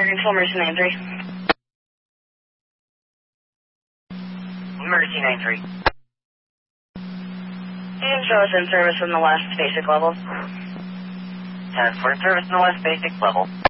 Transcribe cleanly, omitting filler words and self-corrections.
Control Emergency 93. Emergency 93. And show us in service in the west basic level. 10 for service in the west basic level.